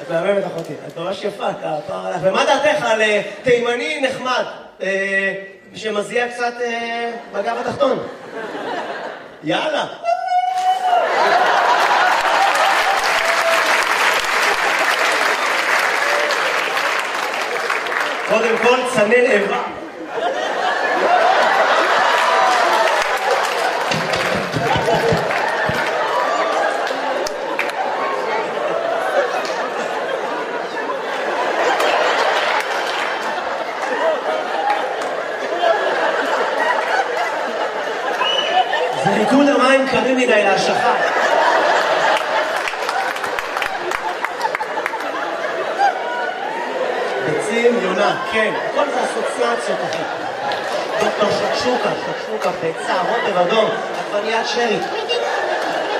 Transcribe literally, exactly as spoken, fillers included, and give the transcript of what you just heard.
את מהממת אחותי, את ממש יפה, הפער עליך. ומה דעתך על תימני נחמד, שמזיע קצת בגב התחתון? יאללה. קודם כל, צנן איבה. זה ריקוד המים קרים מדי להשכה. ביצים, יונה, כן, כל זה אסוציאציות, אחי. דוקטור שקשוקה, שקשוקה, ביצה, רוטב אדום, עגבניית שרי.